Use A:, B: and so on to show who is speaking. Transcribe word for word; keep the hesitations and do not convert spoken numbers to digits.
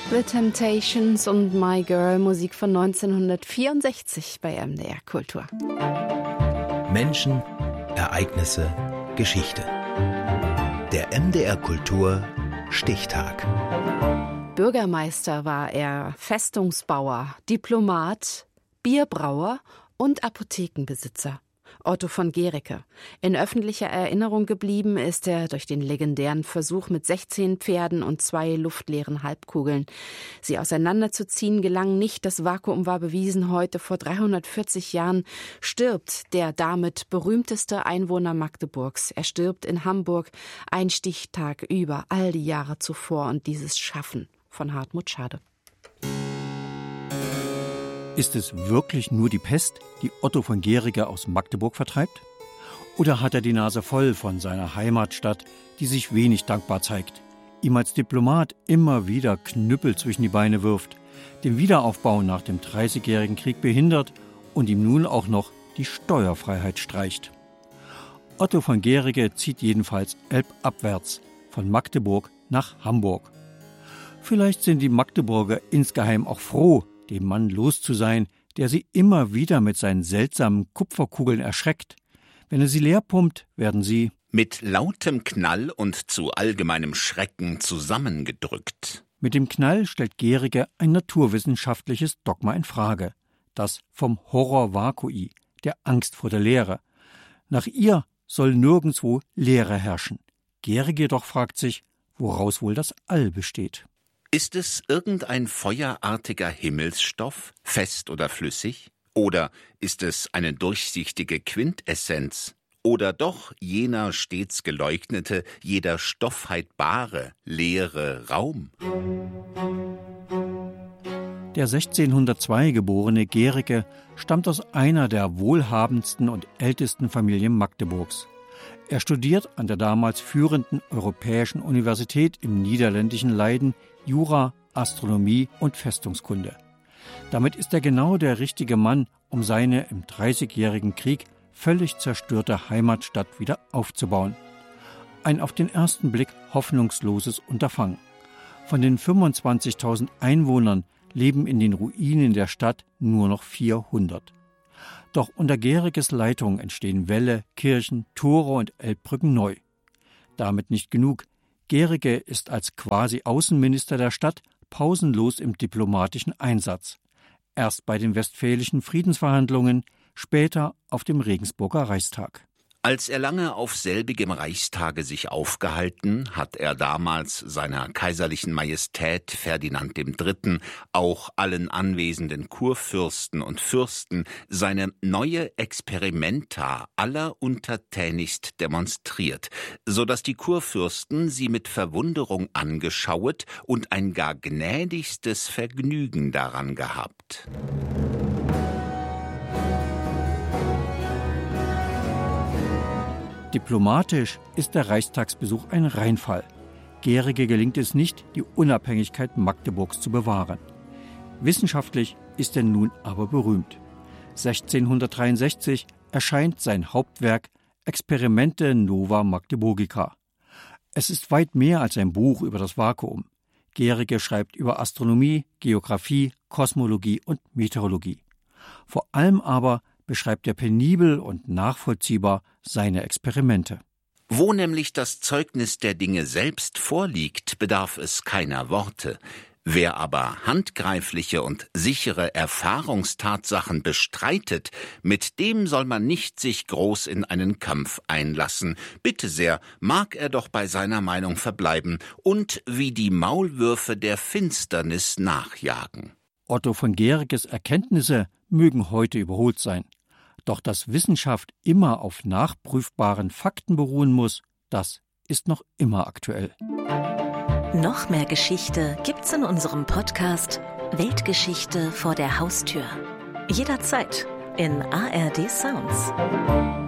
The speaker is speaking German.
A: The Temptations und My Girl, Musik von neunzehnhundertvierundsechzig bei M D R Kultur.
B: Menschen, Ereignisse, Geschichte. Der M D R Kultur Stichtag.
A: Bürgermeister war er, Festungsbauer, Diplomat, Bierbrauer und Apothekenbesitzer. Otto von Guericke. In öffentlicher Erinnerung geblieben ist er durch den legendären Versuch mit sechzehn Pferden und zwei luftleeren Halbkugeln. Sie auseinanderzuziehen gelang nicht, das Vakuum war bewiesen. Heute, vor dreihundertvierzig Jahren, stirbt der damit berühmteste Einwohner Magdeburgs. Er stirbt in Hamburg, ein Stichtag über all die Jahre zuvor und dieses Schaffen von Hartmut Schade.
C: Ist es wirklich nur die Pest, die Otto von Guericke aus Magdeburg vertreibt? Oder hat er die Nase voll von seiner Heimatstadt, die sich wenig dankbar zeigt, ihm als Diplomat immer wieder Knüppel zwischen die Beine wirft, den Wiederaufbau nach dem Dreißigjährigen Krieg behindert und ihm nun auch noch die Steuerfreiheit streicht? Otto von Guericke zieht jedenfalls elbabwärts von Magdeburg nach Hamburg. Vielleicht sind die Magdeburger insgeheim auch froh, dem Mann los zu sein, der sie immer wieder mit seinen seltsamen Kupferkugeln erschreckt. Wenn er sie leer pumpt, werden sie
D: mit lautem Knall und zu allgemeinem Schrecken zusammengedrückt.
C: Mit dem Knall stellt Guericke ein naturwissenschaftliches Dogma in Frage, das vom Horror vacui, der Angst vor der Leere. Nach ihr soll nirgendwo Leere herrschen. Guericke jedoch fragt sich, woraus wohl das All besteht.
D: Ist es irgendein feuerartiger Himmelsstoff, fest oder flüssig? Oder ist es eine durchsichtige Quintessenz? Oder doch jener stets geleugnete, jeder Stoffheit bare, leere Raum?
C: Der sechzehnhundertzwei geborene Guericke stammt aus einer der wohlhabendsten und ältesten Familien Magdeburgs. Er studiert an der damals führenden europäischen Universität im niederländischen Leiden Jura, Astronomie und Festungskunde. Damit ist er genau der richtige Mann, um seine im Dreißigjährigen Krieg völlig zerstörte Heimatstadt wieder aufzubauen. Ein auf den ersten Blick hoffnungsloses Unterfangen. Von den fünfundzwanzigtausend Einwohnern leben in den Ruinen der Stadt nur noch vierhundert. Doch unter Guerickes Leitung entstehen Wälle, Kirchen, Tore und Elbbrücken neu. Damit nicht genug. Guericke ist als quasi Außenminister der Stadt pausenlos im diplomatischen Einsatz. Erst bei den westfälischen Friedensverhandlungen, später auf dem Regensburger Reichstag.
D: Als er lange auf selbigem Reichstage sich aufgehalten, hat er damals seiner kaiserlichen Majestät Ferdinand der Dritte., auch allen anwesenden Kurfürsten und Fürsten, seine neue Experimenta alleruntertänigst demonstriert, so dass die Kurfürsten sie mit Verwunderung angeschauet und ein gar gnädigstes Vergnügen daran gehabt.
C: Diplomatisch ist der Reichstagsbesuch ein Reinfall. Guericke gelingt es nicht, die Unabhängigkeit Magdeburgs zu bewahren. Wissenschaftlich ist er nun aber berühmt. sechzehnhundertdreiundsechzig erscheint sein Hauptwerk Experimente Nova Magdeburgica. Es ist weit mehr als ein Buch über das Vakuum. Guericke schreibt über Astronomie, Geographie, Kosmologie und Meteorologie. Vor allem aber beschreibt er penibel und nachvollziehbar seine Experimente.
D: Wo nämlich das Zeugnis der Dinge selbst vorliegt, bedarf es keiner Worte. Wer aber handgreifliche und sichere Erfahrungstatsachen bestreitet, mit dem soll man nicht sich groß in einen Kampf einlassen. Bitte sehr, mag er doch bei seiner Meinung verbleiben und wie die Maulwürfe der Finsternis nachjagen.
C: Otto von Guerickes Erkenntnisse mögen heute überholt sein. Doch dass Wissenschaft immer auf nachprüfbaren Fakten beruhen muss, das ist noch immer aktuell.
E: Noch mehr Geschichte gibt's in unserem Podcast Weltgeschichte vor der Haustür. Jederzeit in A R D Sounds.